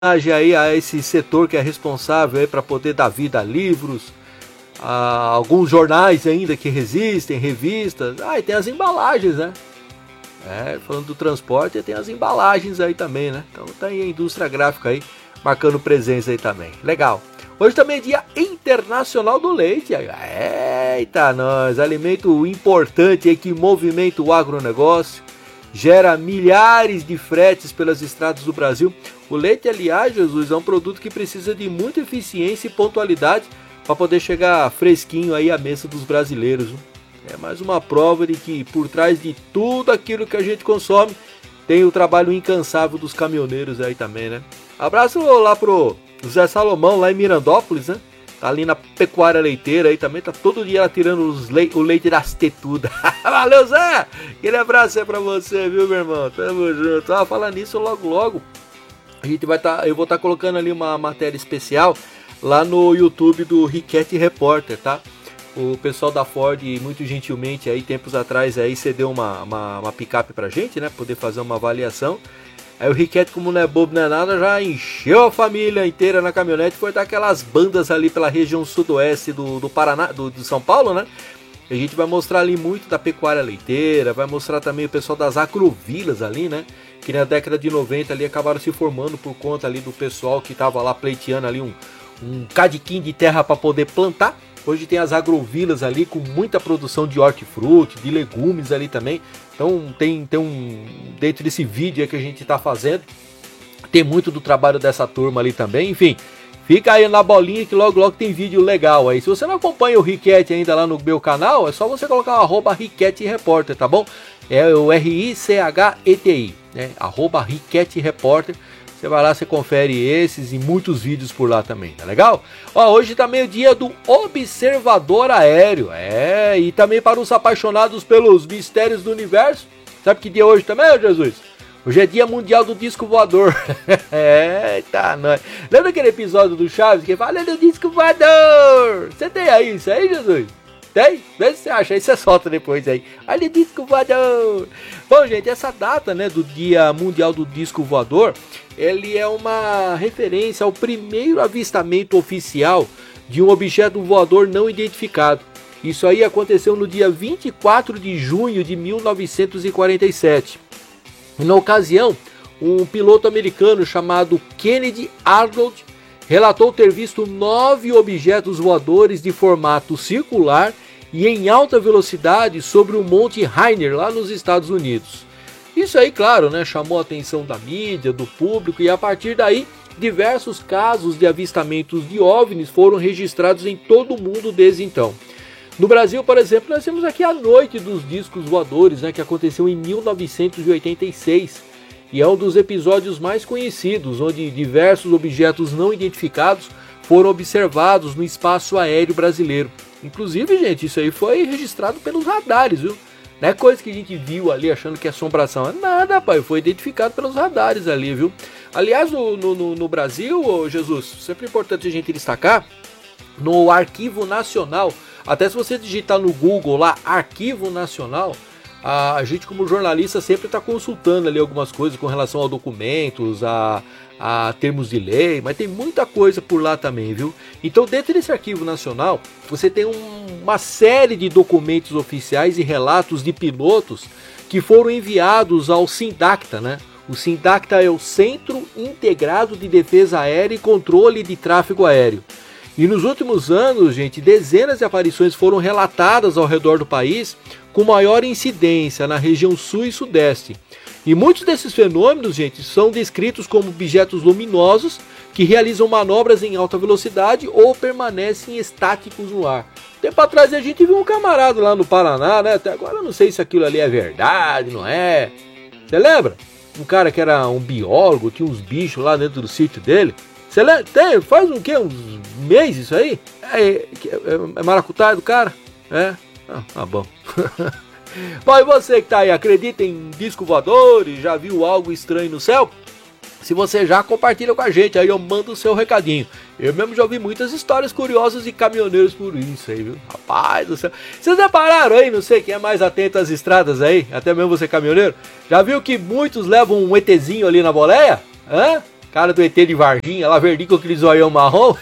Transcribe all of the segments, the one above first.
aí a esse setor que é responsável aí para poder dar vida a livros, a alguns jornais ainda que resistem, revistas. E tem as embalagens, né? Falando do transporte, tem as embalagens aí também, né? Então tá aí a indústria gráfica aí marcando presença aí também. Legal. Hoje também é Dia Internacional do Leite. Eita, nós, alimento importante aí que movimenta o agronegócio, gera milhares de fretes pelas estradas do Brasil. O leite, aliás, Jesus, é um produto que precisa de muita eficiência e pontualidade para poder chegar fresquinho aí à mesa dos brasileiros. É mais uma prova de que por trás de tudo aquilo que a gente consome tem o trabalho incansável dos caminhoneiros aí também, né? Abraço lá pro Zé Salomão, lá em Mirandópolis, né? Tá ali na pecuária leiteira aí também, tá todo dia ela tirando o leite das tetudas. Valeu, Zé! Aquele abraço é pra você, viu, meu irmão? Tamo junto. Falando nisso, logo, eu vou estar colocando ali uma matéria especial lá no YouTube do Riquete Repórter, tá? O pessoal da Ford, muito gentilmente, aí tempos atrás, aí cedeu uma picape pra gente, né? Poder fazer uma avaliação. Aí o Riquete, como não é bobo, não é nada, já encheu a família inteira na caminhonete. Foi daquelas bandas ali pela região sudoeste do Paraná, de São Paulo, né? A gente vai mostrar ali muito da pecuária leiteira, vai mostrar também o pessoal das agrovilas ali, né? Que na década de 90 ali acabaram se formando por conta ali do pessoal que tava lá pleiteando ali um cadiquinho de terra para poder plantar. Hoje tem as agrovilas ali com muita produção de hortifruti, de legumes ali também. Então tem dentro desse vídeo que a gente está fazendo, tem muito do trabalho dessa turma ali também. Enfim, fica aí na bolinha que logo tem vídeo legal aí. Se você não acompanha o Riquete ainda lá no meu canal, é só você colocar o @Riquete Repórter, tá bom? É o RICHETI, né? @Riquete Repórter. Você vai lá, você confere esses e muitos vídeos por lá também, tá legal? Hoje também é o dia do observador aéreo. E também para os apaixonados pelos mistérios do universo. Sabe que dia é hoje também, Jesus? Hoje é dia mundial do disco voador. Eita, nós. Lembra aquele episódio do Chaves que fala do disco voador? Você tem aí isso aí, Jesus? Tem? Vê se você acha, aí você solta depois aí. Olha o disco voador. Bom, gente, essa data, né, do Dia Mundial do Disco Voador, ele é uma referência ao primeiro avistamento oficial de um objeto voador não identificado. Isso aí aconteceu no dia 24 de junho de 1947. E na ocasião, um piloto americano chamado Kennedy Arnold relatou ter visto 9 objetos voadores de formato circular e em alta velocidade sobre o Monte Rainier, lá nos Estados Unidos. Isso aí, claro, né, chamou a atenção da mídia, do público, e a partir daí, diversos casos de avistamentos de OVNIs foram registrados em todo o mundo desde então. No Brasil, por exemplo, nós temos aqui a Noite dos Discos Voadores, né, que aconteceu em 1986. E é um dos episódios mais conhecidos, onde diversos objetos não identificados foram observados no espaço aéreo brasileiro. Inclusive, gente, isso aí foi registrado pelos radares, viu? Não é coisa que a gente viu ali achando que é assombração. É nada, pai, foi identificado pelos radares ali, viu? Aliás, no Brasil, Jesus, sempre é importante a gente destacar, no Arquivo Nacional, até se você digitar no Google lá, Arquivo Nacional, a gente como jornalista sempre está consultando ali algumas coisas com relação a documentos, a termos de lei, mas tem muita coisa por lá também, viu? Então dentro desse Arquivo Nacional você tem uma série de documentos oficiais e relatos de pilotos que foram enviados ao SINDACTA, né? O SINDACTA é o Centro Integrado de Defesa Aérea e Controle de Tráfego Aéreo. E nos últimos anos, gente, dezenas de aparições foram relatadas ao redor do país com maior incidência na região sul e sudeste. E muitos desses fenômenos, gente, são descritos como objetos luminosos que realizam manobras em alta velocidade ou permanecem estáticos no ar. Tempo atrás a gente viu um camarada lá no Paraná, né? Até agora eu não sei se aquilo ali é verdade, não é? Você lembra? Um cara que era um biólogo, tinha uns bichos lá dentro do sítio dele. Você lembra? Faz um quê? Uns meses isso aí? É maracutaia do cara? É? Bom. Bom, e você que tá aí, acredita em disco voadores? Já viu algo estranho no céu? Se você já, compartilha com a gente, aí eu mando o seu recadinho. Eu mesmo já ouvi muitas histórias curiosas de caminhoneiros por isso aí, viu? Rapaz do céu. Vocês repararam aí, não sei quem é mais atento às estradas aí, até mesmo você caminhoneiro? Já viu que muitos levam um ETzinho ali na boleia? Hã? Cara do ET de Varginha, lá verdinho com aquele zoião marrom.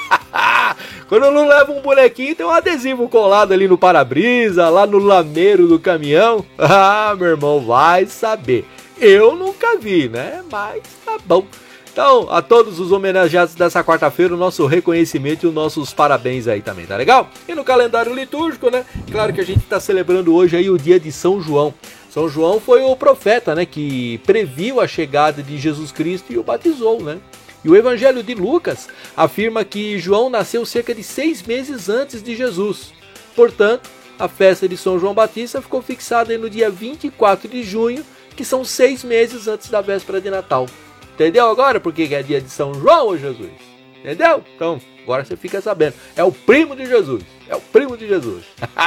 Quando não leva um bonequinho, tem um adesivo colado ali no para-brisa, lá no lameiro do caminhão. Ah, meu irmão, vai saber. Eu nunca vi, né? Mas tá bom. Então, a todos os homenageados dessa quarta-feira, o nosso reconhecimento e os nossos parabéns aí também, tá legal? E no calendário litúrgico, né? Claro que a gente está celebrando hoje aí o dia de São João. São João foi o profeta, né? Que previu a chegada de Jesus Cristo e o batizou, né? E o Evangelho de Lucas afirma que João nasceu cerca de 6 meses antes de Jesus. Portanto, a festa de São João Batista ficou fixada no dia 24 de junho, que são 6 meses antes da véspera de Natal. Entendeu agora por que é dia de São João, ô Jesus? Entendeu? Então, agora você fica sabendo. É o primo de Jesus. É o primo de Jesus.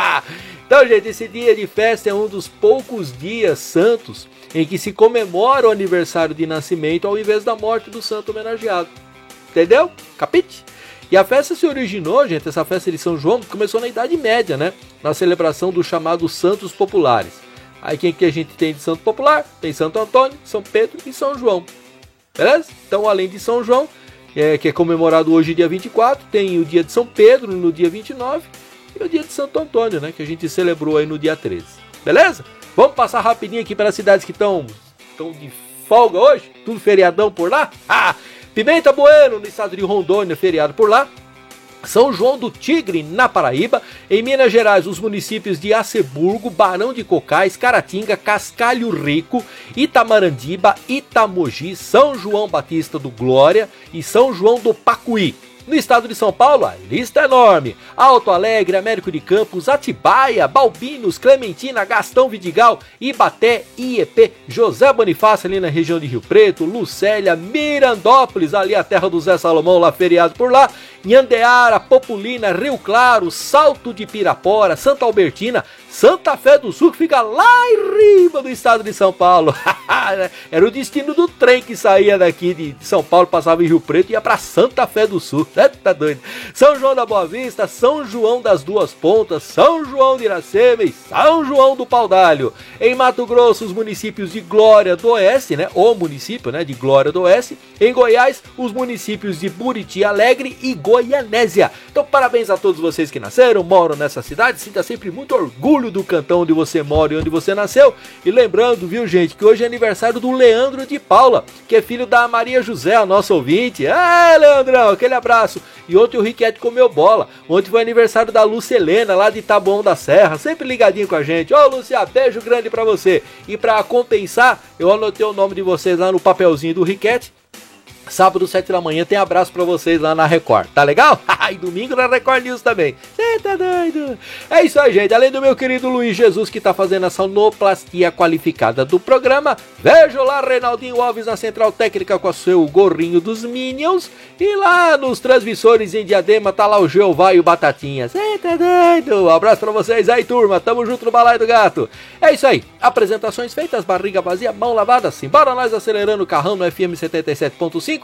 Então, gente, esse dia de festa é um dos poucos dias santos em que se comemora o aniversário de nascimento ao invés da morte do santo homenageado. Entendeu? Capite? E a festa se originou, gente, essa festa de São João começou na Idade Média, né? Na celebração dos chamados santos populares. Aí quem que a gente tem de santo popular? Tem Santo Antônio, São Pedro e São João. Beleza? Então, além de São João, que é comemorado hoje dia 24, tem o dia de São Pedro no dia 29 e o dia de Santo Antônio, né? Que a gente celebrou aí no dia 13. Beleza? Vamos passar rapidinho aqui pelas cidades que estão de folga hoje? Tudo feriadão por lá? Pimenta Bueno, no estado de Rondônia, feriado por lá. São João do Tigre, na Paraíba. Em Minas Gerais, os municípios de Aceburgo, Barão de Cocais, Caratinga, Cascalho Rico, Itamarandiba, Itamogi, São João Batista do Glória e São João do Pacuí. No estado de São Paulo, a lista é enorme. Alto Alegre, Américo de Campos, Atibaia, Balbinos, Clementina, Gastão Vidigal, Ibaté, IEP, José Bonifácio ali na região de Rio Preto, Lucélia, Mirandópolis, ali a terra do Zé Salomão, lá feriado por lá, Nhandeara, Populina, Rio Claro, Salto de Pirapora, Santa Albertina, Santa Fé do Sul, que fica lá em riba do estado de São Paulo. Era o destino do trem que saía daqui de São Paulo, passava em Rio Preto e ia para Santa Fé do Sul. Tá doido? São João da Boa Vista, São João das Duas Pontas, São João de Iracema e São João do Paudalho. Em Mato Grosso, os municípios de Glória do Oeste, né? O município, né? De Glória do Oeste. Em Goiás, os municípios de Buriti Alegre e Goianésia. Então, parabéns a todos vocês que nasceram, moram nessa cidade. Sinta sempre muito orgulho do cantão onde você mora e onde você nasceu. E lembrando, viu, gente, que hoje é aniversário do Leandro de Paula, que é filho da Maria José, a nossa ouvinte. Leandrão, aquele abraço. E ontem o Riquete comeu bola. Ontem foi aniversário da Lúcia Helena, lá de Taboão da Serra, sempre ligadinho com a gente. Ô, Lúcia, beijo grande pra você. E pra compensar, eu anotei o nome de vocês lá no papelzinho do Riquete. Sábado, 7 da manhã, tem abraço pra vocês lá na Record, tá legal? E domingo na Record News também. Cê tá doido? É isso aí, gente. Além do meu querido Luiz Jesus, que tá fazendo a sonoplastia qualificada do programa, vejo lá Reinaldinho Alves na Central Técnica com o seu gorrinho dos Minions. E lá nos transmissores em Diadema tá lá o Jeová e o Batatinha. Cê tá doido? Um abraço pra vocês aí, turma. Tamo junto no Balaio do Gato. É isso aí. Apresentações feitas, barriga vazia, mão lavada. Simbora nós acelerando o carrão no FM 77.5.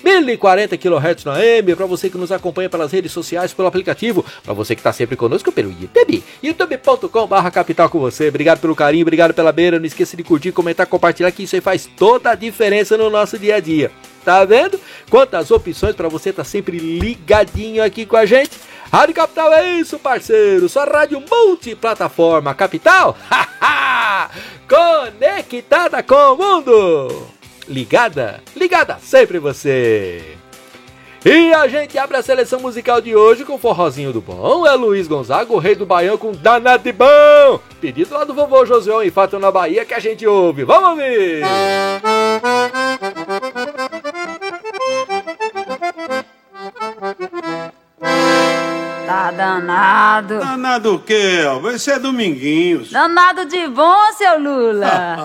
1040 kHz na AM, para você que nos acompanha pelas redes sociais, pelo aplicativo, para você que está sempre conosco pelo YouTube, youtube.com/capital com você. Obrigado pelo carinho, obrigado pela beira, não esqueça de curtir, comentar, compartilhar, que isso aí faz toda a diferença no nosso dia a dia. Tá vendo? Quantas opções para você estar sempre ligadinho aqui com a gente. Rádio Capital é isso, parceiro, só rádio multiplataforma Capital, conectada com o mundo. Ligada sempre você. E a gente abre a seleção musical de hoje com o forrozinho do bom. É Luiz Gonzaga, o rei do Baião, com Danado de Bom. Pedido lá do vovô Josué em Fato na Bahia, que a gente ouve. Vamos ouvir. Tá danado. Danado o quê? Vai ser Dominguinhos. Danado de bom, seu Lula.